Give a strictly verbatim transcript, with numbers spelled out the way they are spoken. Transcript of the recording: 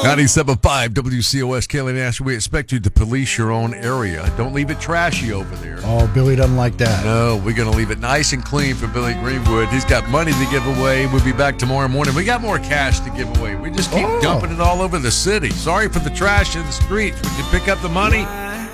ninety-seven point five W C O S, Kelly Nash. We expect you to police your own area. Don't leave it trashy over there. Oh, Billy doesn't like that. No, we're going to leave it nice and clean for Billy Greenwood. He's got money to give away. We'll be back tomorrow morning. We got more cash to give away. We just keep Oh. dumping it all over the city. Sorry for the trash in the streets. Would you pick up the money?